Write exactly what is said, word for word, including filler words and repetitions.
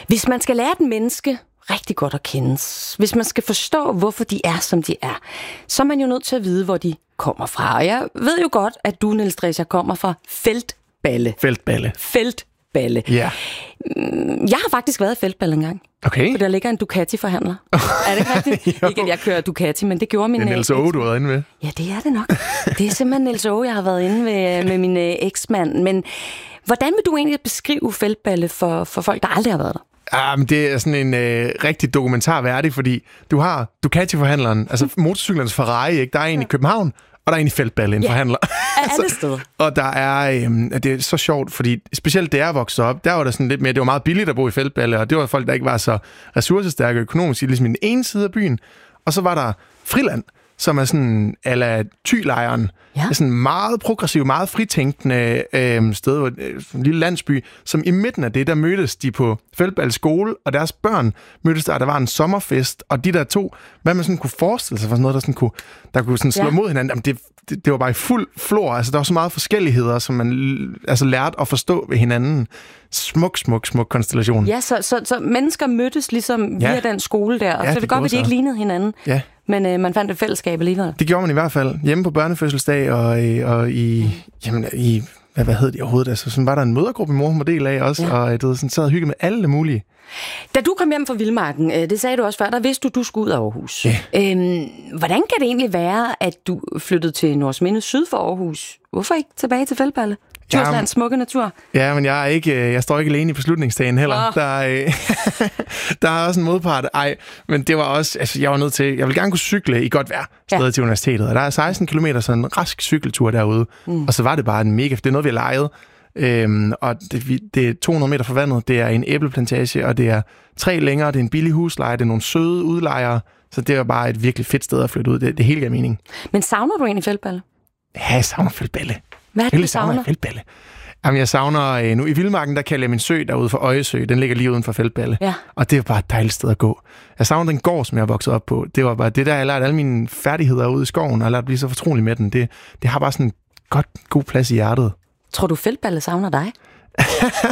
Hvis man skal lære et menneske rigtig godt at kende, hvis man skal forstå, hvorfor de er, som de er, så er man jo nødt til at vide, hvor de kommer fra. Og jeg ved jo godt, at du, Niels Drescher, kommer fra Feltballe. Feltballe. Feltballe. Ja. Jeg har faktisk været i Feltballe engang. Okay. For der ligger en Ducati-forhandler. Er det ikke rigtigt? Ikke, at jeg kører Ducati, men det gjorde min... Det er Niels Åge, du har været inde med. Ja, det er det nok. Det er simpelthen Niels Åge, jeg har været inde med, med min eksmand. Men hvordan vil du egentlig beskrive Feltballe for, for folk, der aldrig har været der? Um, det er sådan en øh, rigtig dokumentar værdig, fordi du har Ducati-forhandleren, altså motorcyklernes Ferrari, ikke? Der er en i København, og der er en i Feltballe, en ja, forhandler. alle steder. Og der er, øhm, det er så sjovt, fordi specielt da jeg voksede op, der var der sådan lidt mere, det var meget billigt at bo i Feltballe, og det var folk, der ikke var så ressourcestærke økonomisk, ligesom i den ene side af byen. Og så var der Friland, som er sådan a la Thylejren. Ja. Det er sådan en meget progressiv, meget fritænkende øh, sted, hvor, øh, en lille landsby, som i midten af det, der mødtes de på Feltballe skole, og deres børn mødtes der, og der var en sommerfest, og de der to, hvad man sådan kunne forestille sig for sådan noget, der sådan kunne, der kunne sådan slå ja. mod hinanden, jamen det, det, det var bare i fuld flor, altså der var så meget forskelligheder, som man altså lærte at forstå ved hinanden. Smuk, smuk, smuk konstellation. Ja, så, så, så mennesker mødtes ligesom via ja. den skole der, og ja, så det, det godt, at de ikke lignede hinanden. Ja. Men øh, man fandt et fællesskab alligevel. Det gjorde man i hvert fald. Hjemme på børnefødselsdag og, og i, jamen, i hvad, hvad hed det overhovedet? Altså, sådan var der en mødergruppe, mor var del af også, ja. og det sådan, sad og hygge med alle mulige. Da du kom hjem fra Vildmarken, det sagde du også før, der vidste du, du skulle ud af Aarhus. Ja. Øhm, hvordan kan det egentlig være, at du flyttede til Nordsminde syd for Aarhus? Hvorfor ikke tilbage til Feltballe? Djurslands smukke natur. Ja, men jeg er ikke, jeg står ikke alene i beslutningsdagen heller. Oh. Der, øh, der er også en modpart. Ej, men det var også, altså jeg var nødt til, jeg vil gerne kunne cykle i godt vejr stadig ja. til universitetet. Og der er seksten kilometer, sådan en rask cykeltur derude. Mm. Og så var det bare en mega, det er noget, vi har lejet. Øhm, og det, det er to hundrede meter fra vandet, det er en æbleplantage, og det er tre længere, det er en billig husleje, det er nogle søde udlejere. Så det var bare et virkelig fedt sted at flytte ud. Det, det hele gav mening. Men savner du egentlig Feltballe? Ja, jeg savner Feltballe. Hvad er det, du savner? Feltballe. Jamen, jeg savner... Nu i Vildmarken, der kalder jeg min sø derude for Øjesø. Den ligger lige uden for Feltballe. Ja. Og det er bare et dejligt sted at gå. Jeg savner den gård, som jeg er vokset op på. Det var bare det, der jeg lærte alle mine færdigheder ude i skoven, og lærte at blive så fortrolig med den. Det, det har bare sådan en godt, god plads i hjertet. Tror du, Feltballe savner dig?